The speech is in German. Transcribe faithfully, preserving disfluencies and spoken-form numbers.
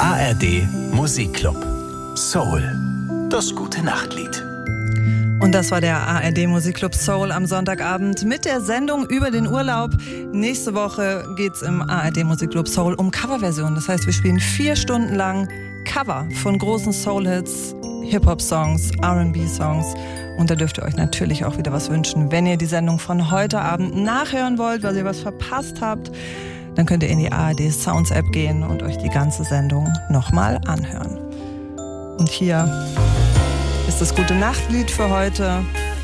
A R D Musikclub. Soul. Das gute Nachtlied. Und das war der A R D Musikclub Soul am Sonntagabend mit der Sendung über den Urlaub. Nächste Woche geht's im A R D Musikclub Soul um Coverversionen. Das heißt, wir spielen vier Stunden lang Cover von großen Soul-Hits, Hip-Hop-Songs, R and B-Songs. Und da dürft ihr euch natürlich auch wieder was wünschen. Wenn ihr die Sendung von heute Abend nachhören wollt, weil ihr was verpasst habt, dann könnt ihr in die A R D Sounds App gehen und euch die ganze Sendung nochmal anhören. Und hier ist das gute Nachtlied für heute.